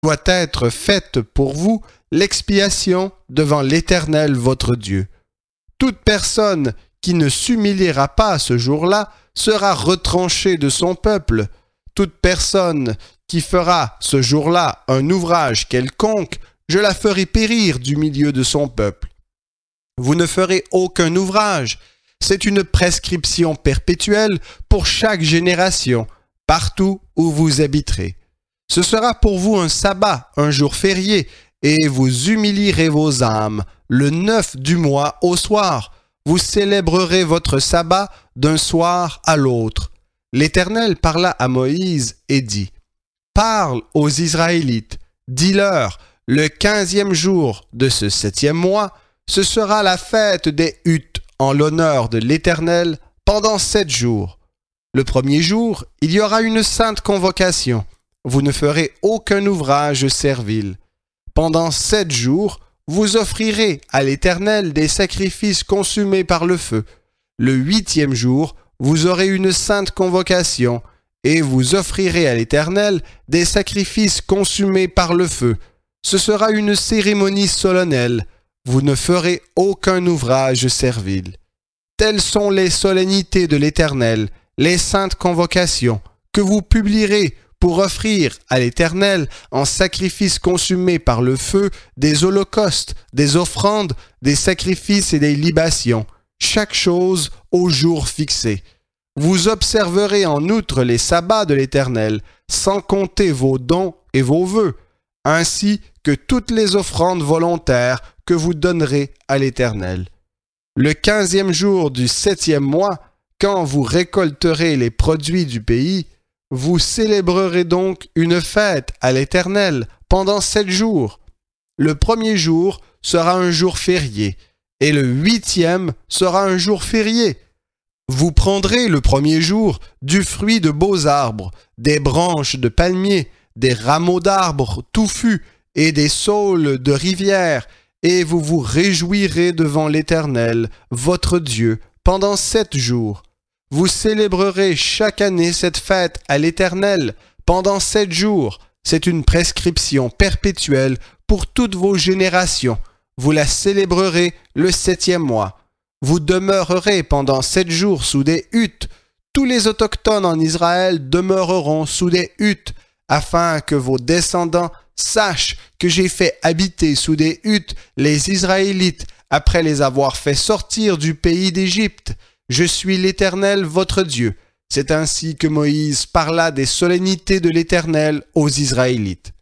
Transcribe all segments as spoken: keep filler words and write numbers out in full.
doit être faite pour vous l'expiation devant l'Éternel votre Dieu. Toute personne qui ne s'humiliera pas ce jour-là sera retranchée de son peuple. Toute personne qui fera ce jour-là un ouvrage quelconque, je la ferai périr du milieu de son peuple. Vous ne ferez aucun ouvrage. C'est une prescription perpétuelle pour chaque génération, partout où vous habiterez. Ce sera pour vous un sabbat, un jour férié, et vous humilierez vos âmes. Le neuf du mois au soir, vous célébrerez votre sabbat d'un soir à l'autre. L'Éternel parla à Moïse et dit, « Parle aux Israélites, dis-leur, le quinzième jour de ce septième mois, ce sera la fête des huttes en l'honneur de l'Éternel pendant sept jours. Le premier jour, il y aura une sainte convocation. Vous ne ferez aucun ouvrage servile. Pendant sept jours, vous offrirez à l'Éternel des sacrifices consumés par le feu. Le huitième jour, vous aurez une sainte convocation, et vous offrirez à l'Éternel des sacrifices consumés par le feu. Ce sera une cérémonie solennelle. Vous ne ferez aucun ouvrage servile. Telles sont les solennités de l'Éternel, les saintes convocations, que vous publierez pour offrir à l'Éternel en sacrifices consumés par le feu des holocaustes, des offrandes, des sacrifices et des libations, chaque chose au jour fixé. Vous observerez en outre les sabbats de l'Éternel, sans compter vos dons et vos vœux, ainsi que toutes les offrandes volontaires que vous donnerez à l'Éternel. Le quinzième jour du septième mois, quand vous récolterez les produits du pays, vous célébrerez donc une fête à l'Éternel pendant sept jours. Le premier jour sera un jour férié, et le huitième sera un jour férié. Vous prendrez le premier jour du fruit de beaux arbres, des branches de palmiers, des rameaux d'arbres touffus et des saules de rivière, et vous vous réjouirez devant l'Éternel, votre Dieu, pendant sept jours. Vous célébrerez chaque année cette fête à l'Éternel pendant sept jours. C'est une prescription perpétuelle pour toutes vos générations. Vous la célébrerez le septième mois. Vous demeurerez pendant sept jours sous des huttes. Tous les autochtones en Israël demeureront sous des huttes, afin que vos descendants sachent que j'ai fait habiter sous des huttes les Israélites après les avoir fait sortir du pays d'Égypte. Je suis l'Éternel votre Dieu. C'est ainsi que Moïse parla des solennités de l'Éternel aux Israélites.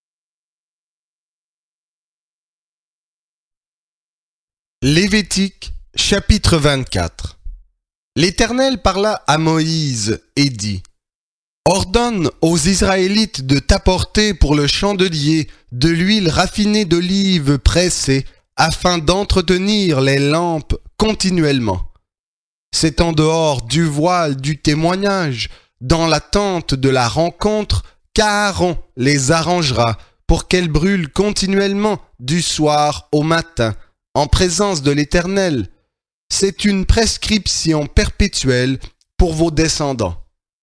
Lévitique, chapitre vingt-quatre. L'Éternel parla à Moïse et dit, « Ordonne aux Israélites de t'apporter pour le chandelier de l'huile raffinée d'olive pressée, afin d'entretenir les lampes continuellement. C'est en dehors du voile du témoignage, dans la tente de la rencontre, qu'Aaron les arrangera pour qu'elles brûlent continuellement du soir au matin, en présence de l'Éternel. C'est une prescription perpétuelle pour vos descendants.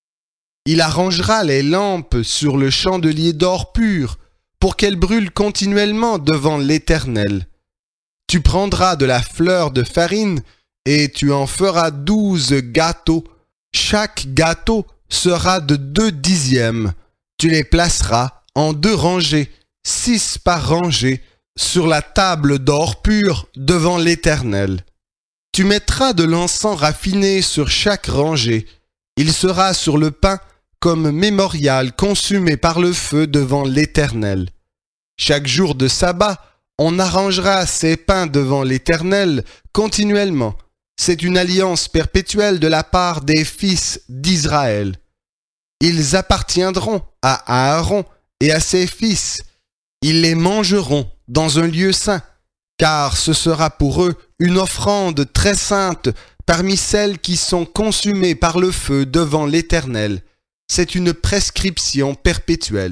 Il arrangera les lampes sur le chandelier d'or pur, pour qu'elles brûlent continuellement devant l'Éternel. Tu prendras de la fleur de farine, et tu en feras douze gâteaux. Chaque gâteau sera de deux dixièmes. Tu les placeras en deux rangées, six par rangée, sur la table d'or pur devant l'Éternel. Tu mettras de l'encens raffiné sur chaque rangée. Il sera sur le pain comme mémorial consumé par le feu devant l'Éternel. Chaque jour de sabbat, on arrangera ces pains devant l'Éternel continuellement. C'est une alliance perpétuelle de la part des fils d'Israël. Ils appartiendront à Aaron et à ses fils. Ils les mangeront dans un lieu saint, car ce sera pour eux une offrande très sainte parmi celles qui sont consumées par le feu devant l'Éternel. C'est une prescription perpétuelle.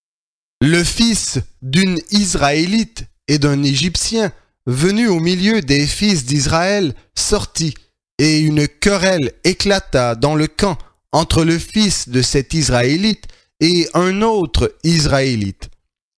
Le fils d'une Israélite et d'un Égyptien, venu au milieu des fils d'Israël, sortit, et une querelle éclata dans le camp entre le fils de cet Israélite et un autre Israélite.